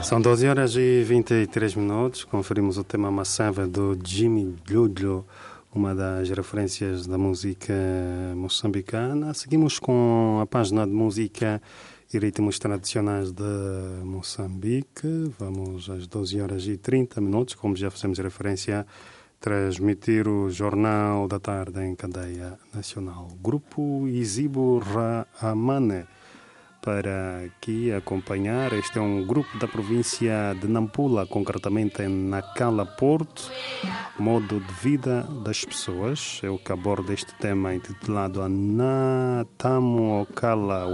São 12 horas e 23 minutos. Conferimos o tema Massava do Jimmy Lulho, uma das referências da música moçambicana. Seguimos com a página de música e ritmos tradicionais de Moçambique. Vamos às 12 horas e 30 minutos, como já fizemos referência, transmitir o Jornal da Tarde em cadeia nacional. Grupo Izibo Rahamane para aqui acompanhar. Este é um grupo da província de Nampula, concretamente em Nacala, Porto. Modo de vida das pessoas é o que aborda este tema intitulado Anatamu Okala